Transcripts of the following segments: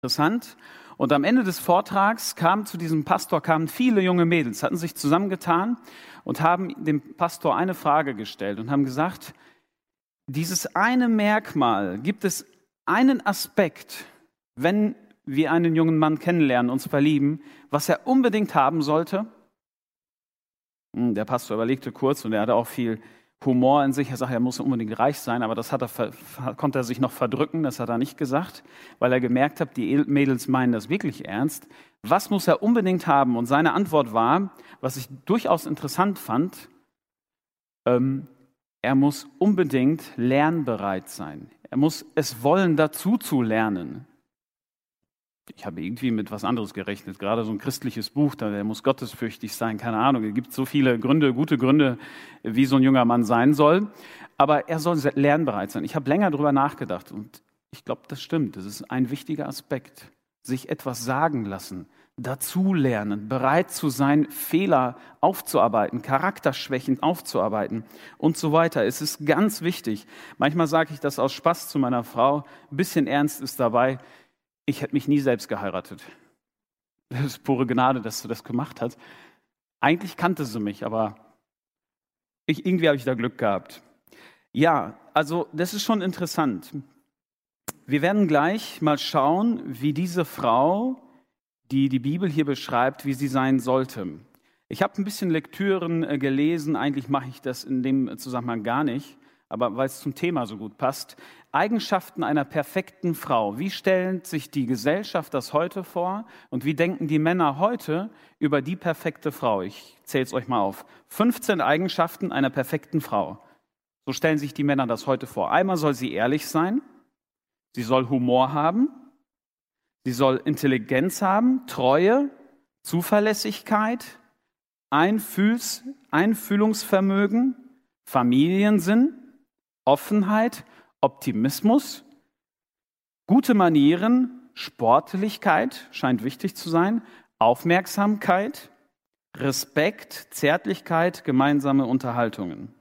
Interessant. Und am Ende des Vortrags kamen zu diesem Pastor viele junge Mädels, hatten sich zusammengetan und haben dem Pastor eine Frage gestellt und haben gesagt, dieses eine Merkmal, gibt es einen Aspekt, wenn wir einen jungen Mann kennenlernen, uns verlieben, was er unbedingt haben sollte? Der Pastor überlegte kurz und er hatte auch viel Humor in sich. Er sagte, er muss unbedingt reich sein, aber das konnte er sich noch verdrücken, das hat er nicht gesagt, weil er gemerkt hat, die Mädels meinen das wirklich ernst. Was muss er unbedingt haben? Und seine Antwort war, was ich durchaus interessant fand, er muss unbedingt lernbereit sein. Er muss es wollen, dazu zu lernen. Ich habe irgendwie mit was anderes gerechnet, gerade so ein christliches Buch, der muss gottesfürchtig sein, keine Ahnung. Es gibt so viele Gründe, gute Gründe, wie so ein junger Mann sein soll. Aber er soll lernbereit sein. Ich habe länger darüber nachgedacht und ich glaube, das stimmt. Das ist ein wichtiger Aspekt. Sich etwas sagen lassen, dazulernen, bereit zu sein, Fehler aufzuarbeiten, Charakterschwächen aufzuarbeiten und so weiter. Es ist ganz wichtig. Manchmal sage ich das aus Spaß zu meiner Frau. Ein bisschen Ernst ist dabei. Ich hätte mich nie selbst geheiratet. Das ist pure Gnade, dass du das gemacht hast. Eigentlich kannte sie mich, aber irgendwie habe ich da Glück gehabt. Ja, also das ist schon interessant. Wir werden gleich mal schauen, wie diese Frau, die die Bibel hier beschreibt, wie sie sein sollte. Ich habe ein bisschen Lektüren gelesen, eigentlich mache ich das in dem Zusammenhang gar nicht, aber weil es zum Thema so gut passt. Eigenschaften einer perfekten Frau. Wie stellt sich die Gesellschaft das heute vor und wie denken die Männer heute über die perfekte Frau? Ich zähle es euch mal auf. 15 Eigenschaften einer perfekten Frau. So stellen sich die Männer das heute vor. Einmal soll sie ehrlich sein, sie soll Humor haben, sie soll Intelligenz haben, Treue, Zuverlässigkeit, Einfühlungsvermögen, Familiensinn, Offenheit, Optimismus, gute Manieren, Sportlichkeit, scheint wichtig zu sein, Aufmerksamkeit, Respekt, Zärtlichkeit, gemeinsame Unterhaltungen.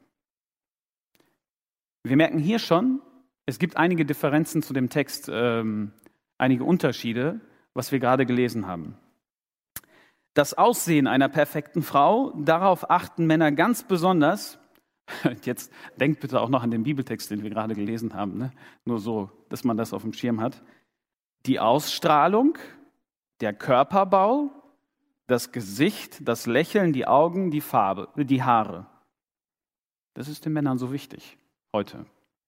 Wir merken hier schon, es gibt einige Differenzen zu dem Text, einige Unterschiede, was wir gerade gelesen haben. Das Aussehen einer perfekten Frau, darauf achten Männer ganz besonders. Jetzt denkt bitte auch noch an den Bibeltext, den wir gerade gelesen haben, ne? Nur so, dass man das auf dem Schirm hat. Die Ausstrahlung, der Körperbau, das Gesicht, das Lächeln, die Augen, die Farbe, die Haare. Das ist den Männern so wichtig heute.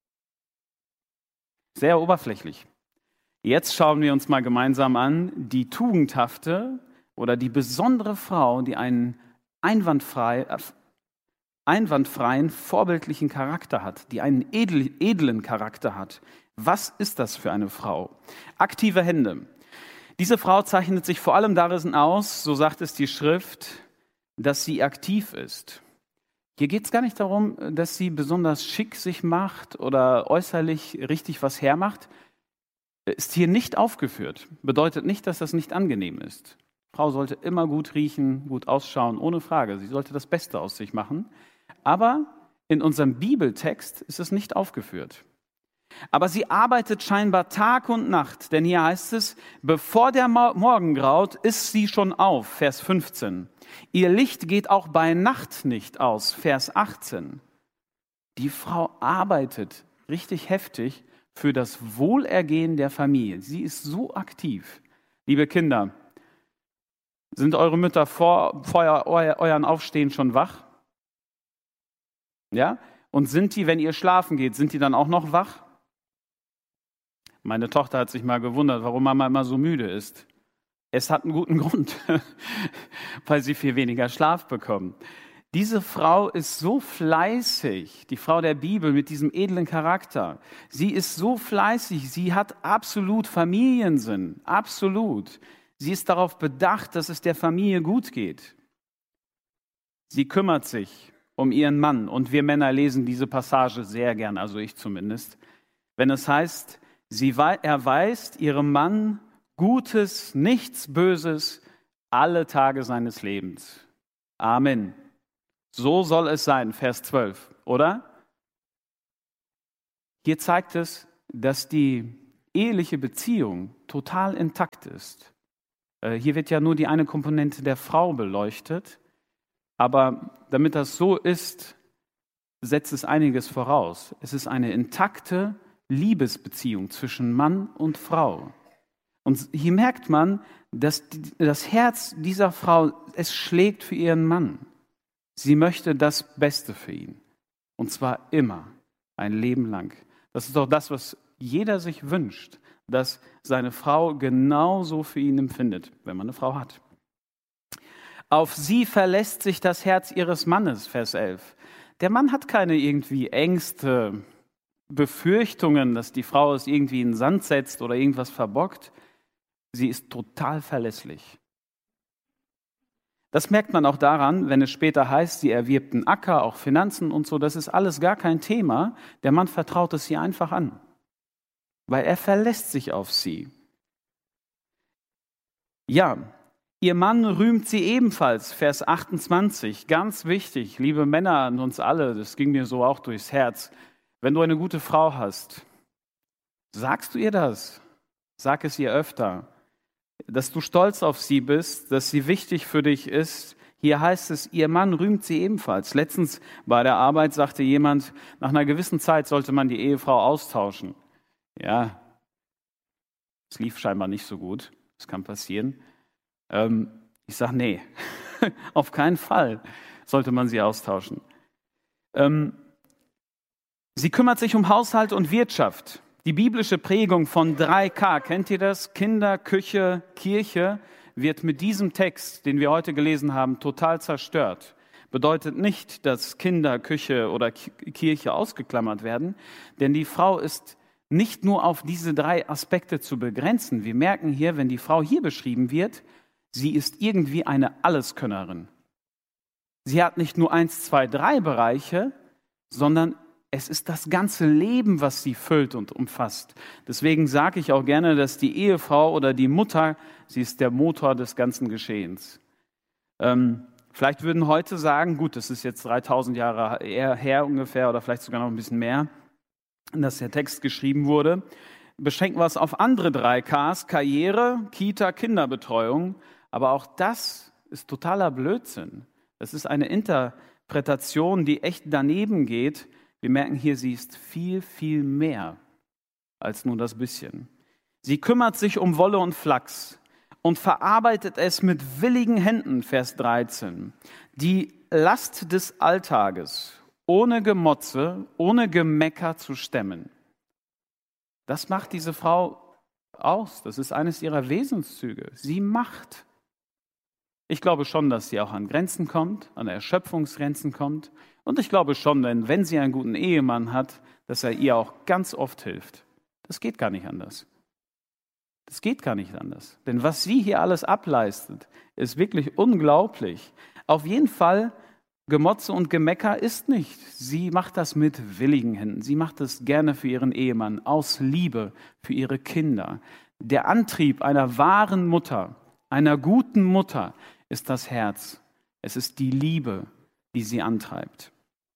Sehr oberflächlich. Jetzt schauen wir uns mal gemeinsam an, die tugendhafte oder die besondere Frau, die einen einwandfreien, vorbildlichen Charakter hat, die einen edlen Charakter hat. Was ist das für eine Frau? Aktive Hände. Diese Frau zeichnet sich vor allem darin aus, so sagt es die Schrift, dass sie aktiv ist. Hier geht es gar nicht darum, dass sie besonders schick sich macht oder äußerlich richtig was hermacht. Ist hier nicht aufgeführt. Bedeutet nicht, dass das nicht angenehm ist. Frau sollte immer gut riechen, gut ausschauen, ohne Frage. Sie sollte das Beste aus sich machen. Aber in unserem Bibeltext ist es nicht aufgeführt. Aber sie arbeitet scheinbar Tag und Nacht, denn hier heißt es, bevor der Morgen graut, ist sie schon auf, Vers 15. Ihr Licht geht auch bei Nacht nicht aus, Vers 18. Die Frau arbeitet richtig heftig für das Wohlergehen der Familie. Sie ist so aktiv. Liebe Kinder, sind eure Mütter vor euren Aufstehen schon wach? Ja? Und sind die, wenn ihr schlafen geht, sind die dann auch noch wach? Meine Tochter hat sich mal gewundert, warum Mama immer so müde ist. Es hat einen guten Grund, weil sie viel weniger Schlaf bekommen. Diese Frau ist so fleißig, die Frau der Bibel mit diesem edlen Charakter. Sie ist so fleißig, sie hat absolut Familiensinn, absolut. Sie ist darauf bedacht, dass es der Familie gut geht. Sie kümmert sich um ihren Mann und wir Männer lesen diese Passage sehr gern, also ich zumindest, wenn es heißt, sie erweist ihrem Mann Gutes, nichts Böses, alle Tage seines Lebens. Amen. So soll es sein, Vers 12, oder? Hier zeigt es, dass die eheliche Beziehung total intakt ist. Hier wird ja nur die eine Komponente der Frau beleuchtet, aber damit das so ist, setzt es einiges voraus. Es ist eine intakte Liebesbeziehung zwischen Mann und Frau. Und hier merkt man, dass das Herz dieser Frau, es schlägt für ihren Mann. Sie möchte das Beste für ihn. Und zwar immer, ein Leben lang. Das ist doch das, was jeder sich wünscht, dass seine Frau genauso für ihn empfindet, wenn man eine Frau hat. Auf sie verlässt sich das Herz ihres Mannes, Vers 11. Der Mann hat keine irgendwie Ängste, Befürchtungen, dass die Frau es irgendwie in den Sand setzt oder irgendwas verbockt. Sie ist total verlässlich. Das merkt man auch daran, wenn es später heißt, sie erwirbt einen Acker, auch Finanzen und so. Das ist alles gar kein Thema. Der Mann vertraut es ihr einfach an, weil er verlässt sich auf sie. Ja, ihr Mann rühmt sie ebenfalls, Vers 28. Ganz wichtig, liebe Männer an uns alle, das ging mir so auch durchs Herz. Wenn du eine gute Frau hast, sagst du ihr das? Sag es ihr öfter. Dass du stolz auf sie bist, dass sie wichtig für dich ist. Hier heißt es, ihr Mann rühmt sie ebenfalls. Letztens bei der Arbeit sagte jemand, nach einer gewissen Zeit sollte man die Ehefrau austauschen. Ja, es lief scheinbar nicht so gut. Das kann passieren. Ich sage, nee, auf keinen Fall sollte man sie austauschen. Sie kümmert sich um Haushalt und Wirtschaft. Die biblische Prägung von 3K, kennt ihr das? Kinder, Küche, Kirche, wird mit diesem Text, den wir heute gelesen haben, total zerstört. Bedeutet nicht, dass Kinder, Küche oder Kirche ausgeklammert werden, denn die Frau ist nicht nur auf diese 3 Aspekte zu begrenzen. Wir merken hier, wenn die Frau hier beschrieben wird, sie ist irgendwie eine Alleskönnerin. Sie hat nicht nur 1, 2, 3 Bereiche, sondern es ist das ganze Leben, was sie füllt und umfasst. Deswegen sage ich auch gerne, dass die Ehefrau oder die Mutter, sie ist der Motor des ganzen Geschehens. Vielleicht würden heute sagen, gut, das ist jetzt 3000 Jahre her ungefähr oder vielleicht sogar noch ein bisschen mehr, dass der Text geschrieben wurde. Beschränken wir es auf andere 3Ks, Karriere, Kita, Kinderbetreuung. Aber auch das ist totaler Blödsinn. Das ist eine Interpretation, die echt daneben geht. Wir merken hier, sie ist viel, viel mehr als nur das bisschen. Sie kümmert sich um Wolle und Flachs und verarbeitet es mit willigen Händen, Vers 13. Die Last des Alltages ohne Gemotze, ohne Gemecker zu stemmen. Das macht diese Frau aus. Das ist eines ihrer Wesenszüge. Sie macht. Ich glaube schon, dass sie auch an Grenzen kommt, an Erschöpfungsgrenzen kommt. Und ich glaube schon, wenn sie einen guten Ehemann hat, dass er ihr auch ganz oft hilft. Das geht gar nicht anders. Das geht gar nicht anders. Denn was sie hier alles ableistet, ist wirklich unglaublich. Auf jeden Fall, Gemotze und Gemecker ist nicht. Sie macht das mit willigen Händen. Sie macht es gerne für ihren Ehemann, aus Liebe, für ihre Kinder. Der Antrieb einer wahren Mutter, einer guten Mutter, ist das Herz. Es ist die Liebe, die sie antreibt.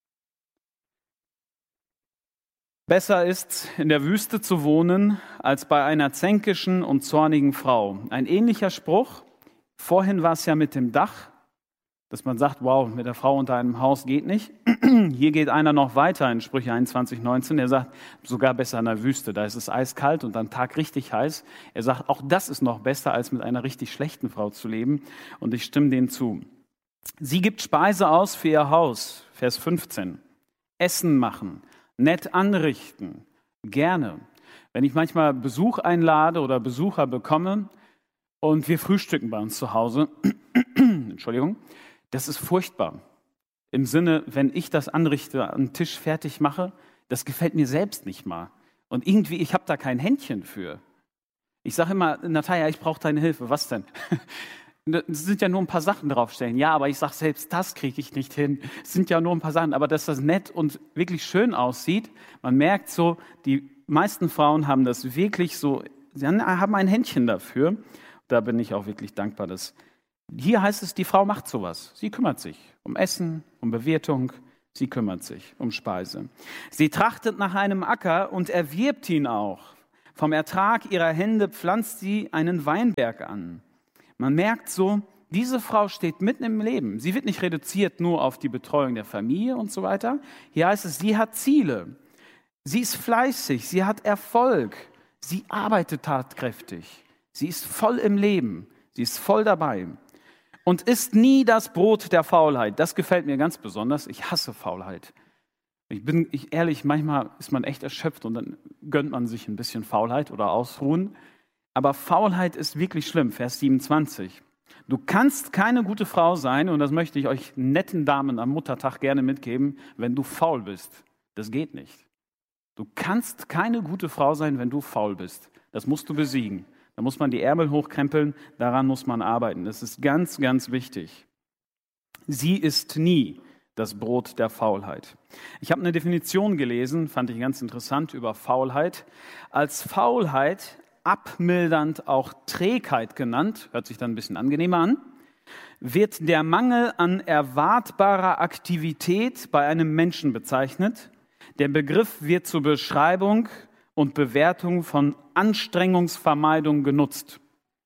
Besser ist, in der Wüste zu wohnen, als bei einer zänkischen und zornigen Frau. Ein ähnlicher Spruch. Vorhin war es ja mit dem Dach, dass man sagt, wow, mit der Frau unter einem Haus geht nicht. Hier geht einer noch weiter in Sprüche 21,19. Er sagt, sogar besser in der Wüste. Da ist es eiskalt und am Tag richtig heiß. Er sagt, auch das ist noch besser, als mit einer richtig schlechten Frau zu leben. Und ich stimme denen zu. Sie gibt Speise aus für ihr Haus, Vers 15. Essen machen, nett anrichten, gerne. Wenn ich manchmal Besuch einlade oder Besucher bekomme und wir frühstücken bei uns zu Hause, Entschuldigung, das ist furchtbar. Im Sinne, wenn ich das anrichte, einen Tisch fertig mache, das gefällt mir selbst nicht mal. Und irgendwie, ich habe da kein Händchen für. Ich sage immer, Natalia, ich brauche deine Hilfe. Was denn? Es sind ja nur ein paar Sachen draufstellen. Ja, aber ich sage, selbst das kriege ich nicht hin. Es sind ja nur ein paar Sachen. Aber dass das nett und wirklich schön aussieht, man merkt so, die meisten Frauen haben das wirklich so, sie haben ein Händchen dafür. Da bin ich auch wirklich dankbar, dass hier heißt es, die Frau macht sowas. Sie kümmert sich um Essen, um Bewirtung. Sie kümmert sich um Speise. Sie trachtet nach einem Acker und erwirbt ihn auch. Vom Ertrag ihrer Hände pflanzt sie einen Weinberg an. Man merkt so, diese Frau steht mitten im Leben. Sie wird nicht reduziert nur auf die Betreuung der Familie und so weiter. Hier heißt es, sie hat Ziele. Sie ist fleißig, sie hat Erfolg. Sie arbeitet tatkräftig. Sie ist voll im Leben. Sie ist voll dabei. Und isst nie das Brot der Faulheit. Das gefällt mir ganz besonders. Ich hasse Faulheit. Ehrlich, manchmal ist man echt erschöpft und dann gönnt man sich ein bisschen Faulheit oder Ausruhen. Aber Faulheit ist wirklich schlimm. Vers 27. Du kannst keine gute Frau sein, und das möchte ich euch netten Damen am Muttertag gerne mitgeben, wenn du faul bist. Das geht nicht. Du kannst keine gute Frau sein, wenn du faul bist. Das musst du besiegen. Da muss man die Ärmel hochkrempeln, daran muss man arbeiten. Das ist ganz, ganz wichtig. Sie isst nie das Brot der Faulheit. Ich habe eine Definition gelesen, fand ich ganz interessant, über Faulheit. Als Faulheit, abmildernd auch Trägheit genannt, hört sich dann ein bisschen angenehmer an, wird der Mangel an erwartbarer Aktivität bei einem Menschen bezeichnet. Der Begriff wird zur Beschreibung und Bewertung von Anstrengungsvermeidung genutzt.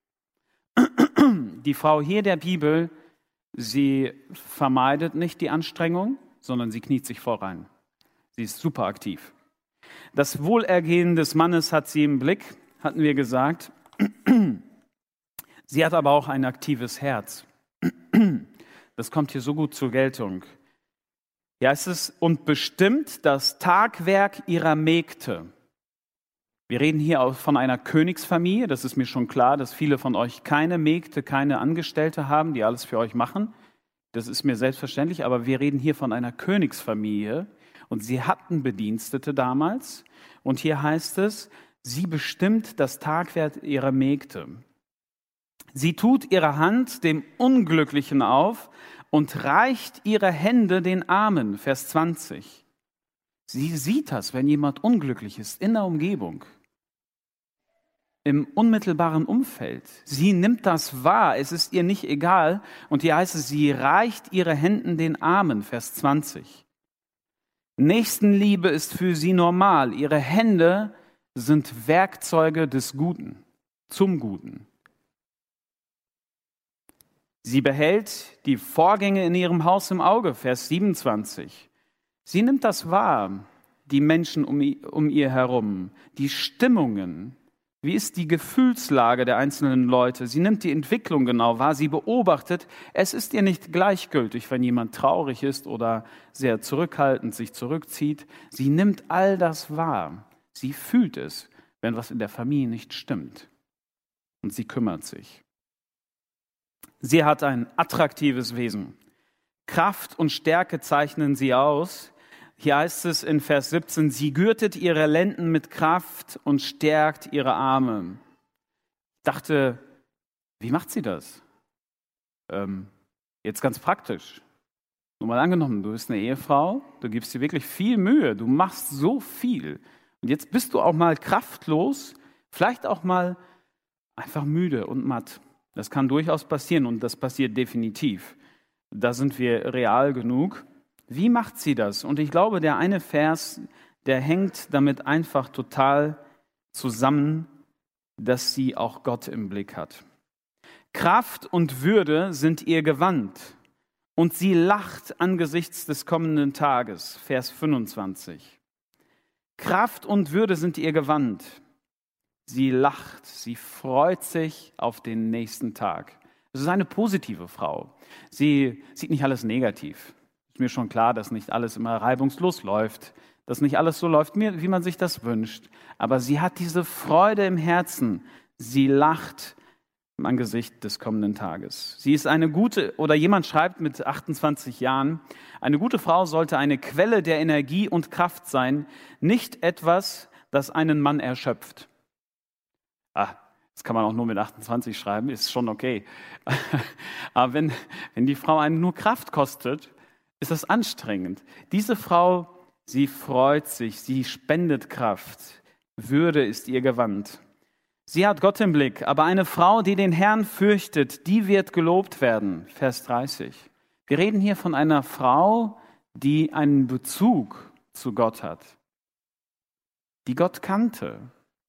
Die Frau hier der Bibel, sie vermeidet nicht die Anstrengung, sondern sie kniet sich voll rein. Sie ist super aktiv. Das Wohlergehen des Mannes hat sie im Blick, hatten wir gesagt. Sie hat aber auch ein aktives Herz. Das kommt hier so gut zur Geltung. Hier heißt es, und bestimmt das Tagwerk ihrer Mägde. Wir reden hier auch von einer Königsfamilie. Das ist mir schon klar, dass viele von euch keine Mägde, keine Angestellte haben, die alles für euch machen. Das ist mir selbstverständlich, aber wir reden hier von einer Königsfamilie. Und sie hatten Bedienstete damals. Und hier heißt es, sie bestimmt das Tagwerk ihrer Mägde. Sie tut ihre Hand dem Unglücklichen auf und reicht ihre Hände den Armen. Vers 20. Sie sieht das, wenn jemand unglücklich ist in der Umgebung, im unmittelbaren Umfeld. Sie nimmt das wahr, es ist ihr nicht egal. Und hier heißt es, sie reicht ihre Hände den Armen. Vers 20. Nächstenliebe ist für sie normal. Ihre Hände sind Werkzeuge des Guten, zum Guten. Sie behält die Vorgänge in ihrem Haus im Auge, Vers 27. Sie nimmt das wahr, die Menschen um ihr herum, die Stimmungen. Wie ist die Gefühlslage der einzelnen Leute? Sie nimmt die Entwicklung genau wahr, sie beobachtet. Es ist ihr nicht gleichgültig, wenn jemand traurig ist oder sehr zurückhaltend sich zurückzieht. Sie nimmt all das wahr. Sie fühlt es, wenn was in der Familie nicht stimmt. Und sie kümmert sich. Sie hat ein attraktives Wesen. Kraft und Stärke zeichnen sie aus. Hier heißt es in Vers 17, sie gürtet ihre Lenden mit Kraft und stärkt ihre Arme. Ich dachte, wie macht sie das? Jetzt ganz praktisch. Nur mal angenommen, du bist eine Ehefrau, du gibst dir wirklich viel Mühe, du machst so viel. Und jetzt bist du auch mal kraftlos, vielleicht auch mal einfach müde und matt. Das kann durchaus passieren und das passiert definitiv. Da sind wir real genug. Wie macht sie das? Und ich glaube, der eine Vers, der hängt damit einfach total zusammen, dass sie auch Gott im Blick hat. Kraft und Würde sind ihr Gewand und sie lacht angesichts des kommenden Tages. Vers 25. Kraft und Würde sind ihr Gewand. Sie lacht, sie freut sich auf den nächsten Tag. Es ist eine positive Frau. Sie sieht nicht alles negativ. Ist mir schon klar, dass nicht alles immer reibungslos läuft, dass nicht alles so läuft, wie man sich das wünscht. Aber sie hat diese Freude im Herzen. Sie lacht im Angesicht des kommenden Tages. Sie ist eine gute, oder jemand schreibt mit 28 Jahren, eine gute Frau sollte eine Quelle der Energie und Kraft sein, nicht etwas, das einen Mann erschöpft. Das kann man auch nur mit 28 schreiben, ist schon okay. Aber wenn die Frau einen nur Kraft kostet, ist das anstrengend. Diese Frau, sie freut sich, sie spendet Kraft. Würde ist ihr Gewand. Sie hat Gott im Blick, aber eine Frau, die den Herrn fürchtet, die wird gelobt werden. Vers 30. Wir reden hier von einer Frau, die einen Bezug zu Gott hat, die Gott kannte.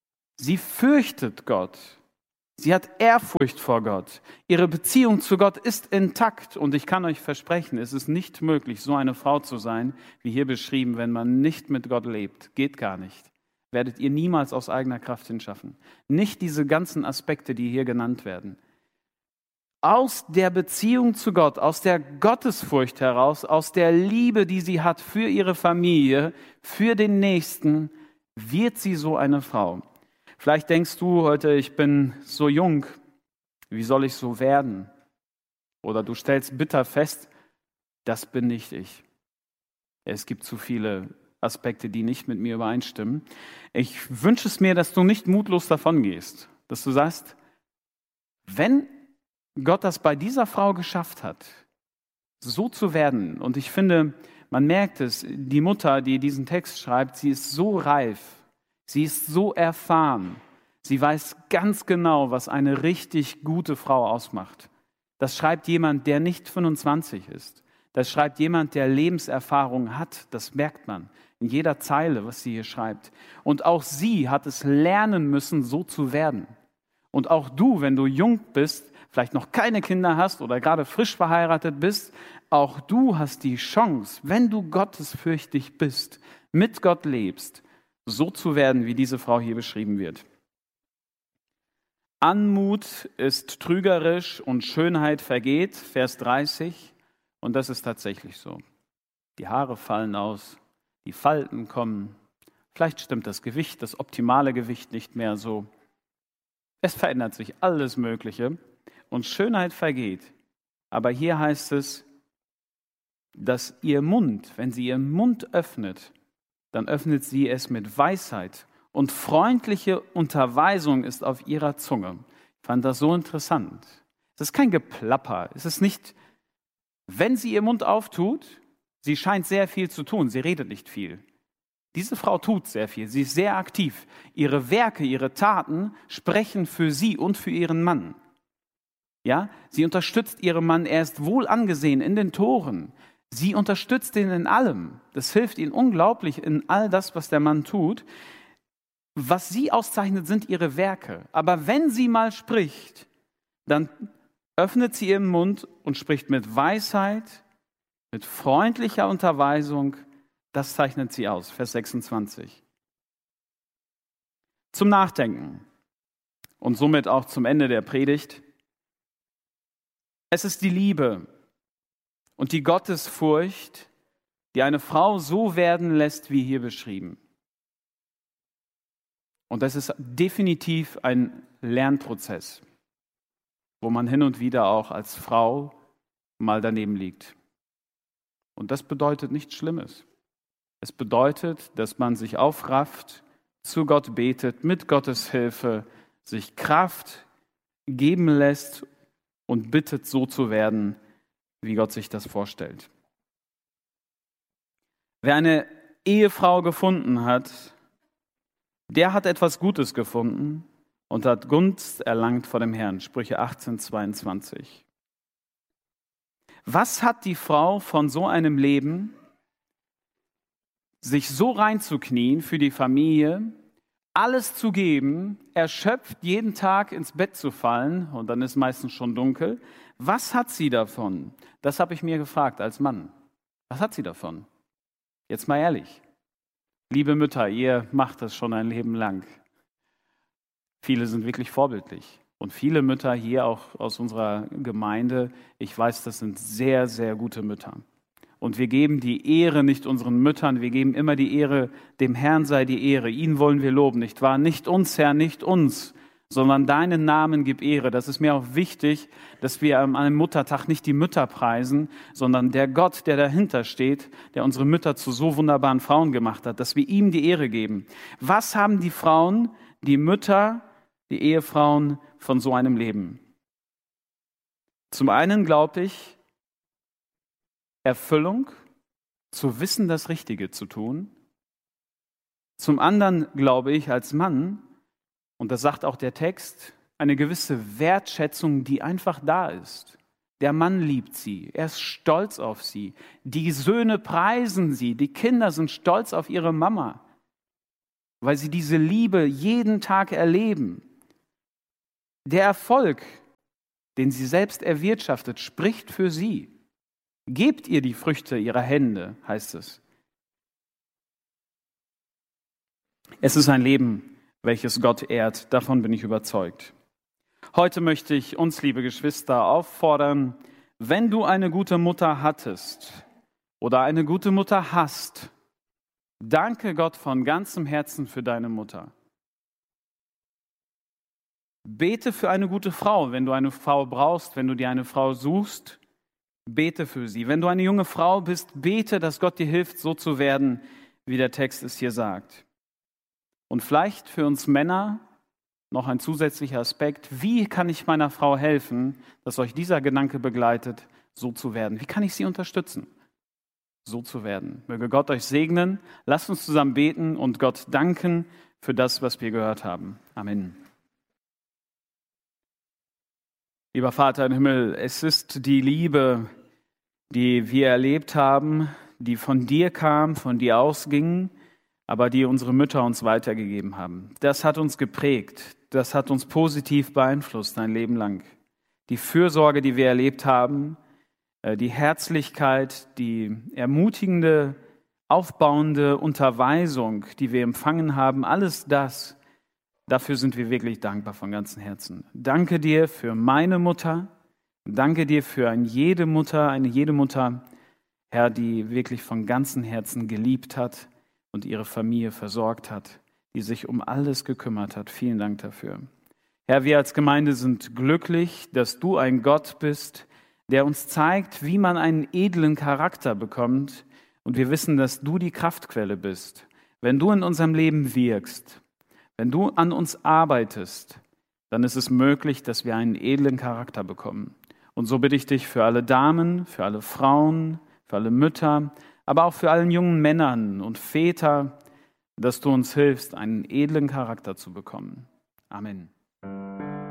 Sie fürchtet Gott. Sie hat Ehrfurcht vor Gott. Ihre Beziehung zu Gott ist intakt. Und ich kann euch versprechen, es ist nicht möglich, so eine Frau zu sein, wie hier beschrieben, wenn man nicht mit Gott lebt. Geht gar nicht. Werdet ihr niemals aus eigener Kraft hinschaffen. Nicht diese ganzen Aspekte, die hier genannt werden. Aus der Beziehung zu Gott, aus der Gottesfurcht heraus, aus der Liebe, die sie hat für ihre Familie, für den Nächsten, wird sie so eine Frau. Vielleicht denkst du heute, ich bin so jung, wie soll ich so werden? Oder du stellst bitter fest, das bin nicht ich. Es gibt zu viele Aspekte, die nicht mit mir übereinstimmen. Ich wünsche es mir, dass du nicht mutlos davon gehst, dass du sagst, wenn Gott das bei dieser Frau geschafft hat, so zu werden, und ich finde, man merkt es, die Mutter, die diesen Text schreibt, sie ist so reif, sie ist so erfahren, sie weiß ganz genau, was eine richtig gute Frau ausmacht. Das schreibt jemand, der nicht 25 ist. Das schreibt jemand, der Lebenserfahrung hat. Das merkt man in jeder Zeile, was sie hier schreibt. Und auch sie hat es lernen müssen, so zu werden. Und auch du, wenn du jung bist, vielleicht noch keine Kinder hast oder gerade frisch verheiratet bist, auch du hast die Chance, wenn du gottesfürchtig bist, mit Gott lebst, so zu werden, wie diese Frau hier beschrieben wird. Anmut ist trügerisch und Schönheit vergeht, Vers 30. Und das ist tatsächlich so. Die Haare fallen aus, die Falten kommen. Vielleicht stimmt das Gewicht, das optimale Gewicht nicht mehr so. Es verändert sich alles Mögliche und Schönheit vergeht. Aber hier heißt es, dass ihr Mund, wenn sie ihren Mund öffnet, dann öffnet sie es mit Weisheit und freundliche Unterweisung ist auf ihrer Zunge. Ich fand das so interessant. Es ist kein Geplapper, es ist nicht, wenn sie ihr Mund auftut, sie scheint sehr viel zu tun, sie redet nicht viel. Diese Frau tut sehr viel, sie ist sehr aktiv. Ihre Werke, ihre Taten sprechen für sie und für ihren Mann. Ja, sie unterstützt ihren Mann, er ist wohl angesehen in den Toren. Sie unterstützt ihn in allem. Das hilft ihm unglaublich in all das, was der Mann tut. Was sie auszeichnet, sind ihre Werke. Aber wenn sie mal spricht, dann öffnet sie ihren Mund und spricht mit Weisheit, mit freundlicher Unterweisung. Das zeichnet sie aus, Vers 26. Zum Nachdenken und somit auch zum Ende der Predigt. Es ist die Liebe und die Gottesfurcht, die eine Frau so werden lässt, wie hier beschrieben. Und das ist definitiv ein Lernprozess, wo man hin und wieder auch als Frau mal daneben liegt. Und das bedeutet nichts Schlimmes. Es bedeutet, dass man sich aufrafft, zu Gott betet, mit Gottes Hilfe sich Kraft geben lässt und bittet, so zu werden, wie Gott sich das vorstellt. Wer eine Ehefrau gefunden hat, der hat etwas Gutes gefunden und hat Gunst erlangt vor dem Herrn. Sprüche 18, 22. Was hat die Frau von so einem Leben, sich so reinzuknien für die Familie, alles zu geben, erschöpft jeden Tag ins Bett zu fallen und dann ist meistens schon dunkel. Was hat sie davon? Das habe ich mir gefragt als Mann. Was hat sie davon? Jetzt mal ehrlich. Liebe Mütter, ihr macht das schon ein Leben lang. Viele sind wirklich vorbildlich. Und viele Mütter hier auch aus unserer Gemeinde, ich weiß, das sind sehr, sehr gute Mütter. Und wir geben die Ehre nicht unseren Müttern, wir geben immer die Ehre, dem Herrn sei die Ehre. Ihn wollen wir loben, nicht wahr? Nicht uns, Herr, nicht uns, sondern deinen Namen gib Ehre. Das ist mir auch wichtig, dass wir an einem Muttertag nicht die Mütter preisen, sondern der Gott, der dahinter steht, der unsere Mütter zu so wunderbaren Frauen gemacht hat, dass wir ihm die Ehre geben. Was haben die Frauen, die Mütter, die Ehefrauen von so einem Leben? Zum einen glaube ich, Erfüllung, zu wissen, das Richtige zu tun. Zum anderen glaube ich als Mann, und das sagt auch der Text, eine gewisse Wertschätzung, die einfach da ist. Der Mann liebt sie, er ist stolz auf sie. Die Söhne preisen sie, die Kinder sind stolz auf ihre Mama. weil sie diese Liebe jeden Tag erleben. Der Erfolg, den sie selbst erwirtschaftet, spricht für sie. Gebt ihr die Früchte ihrer Hände, heißt es. Es ist ein Leben, welches Gott ehrt, davon bin ich überzeugt. Heute möchte ich uns, liebe Geschwister, auffordern, wenn du eine gute Mutter hattest oder eine gute Mutter hast, danke Gott von ganzem Herzen für deine Mutter. Bete für eine gute Frau, wenn du eine Frau brauchst, wenn du dir eine Frau suchst, bete für sie. Wenn du eine junge Frau bist, bete, dass Gott dir hilft, so zu werden, wie der Text es hier sagt. Und vielleicht für uns Männer noch ein zusätzlicher Aspekt, wie kann ich meiner Frau helfen, dass euch dieser Gedanke begleitet, so zu werden? Wie kann ich sie unterstützen, so zu werden? Möge Gott euch segnen. Lasst uns zusammen beten und Gott danken für das, was wir gehört haben. Amen. Lieber Vater im Himmel, es ist die Liebe, die wir erlebt haben, die von dir kam, von dir ausging, aber die unsere Mütter uns weitergegeben haben. Das hat uns geprägt, das hat uns positiv beeinflusst ein Leben lang. Die Fürsorge, die wir erlebt haben, die Herzlichkeit, die ermutigende, aufbauende Unterweisung, die wir empfangen haben, alles das, dafür sind wir wirklich dankbar von ganzem Herzen. Danke dir für meine Mutter, danke dir für jede Mutter, Herr, die wirklich von ganzem Herzen geliebt hat und ihre Familie versorgt hat, die sich um alles gekümmert hat. Vielen Dank dafür. Herr, wir als Gemeinde sind glücklich, dass du ein Gott bist, der uns zeigt, wie man einen edlen Charakter bekommt. Und wir wissen, dass du die Kraftquelle bist. Wenn du in unserem Leben wirkst, wenn du an uns arbeitest, dann ist es möglich, dass wir einen edlen Charakter bekommen. Und so bitte ich dich für alle Damen, für alle Frauen, für alle Mütter, aber auch für alle jungen Männern und Väter, dass du uns hilfst, einen edlen Charakter zu bekommen. Amen.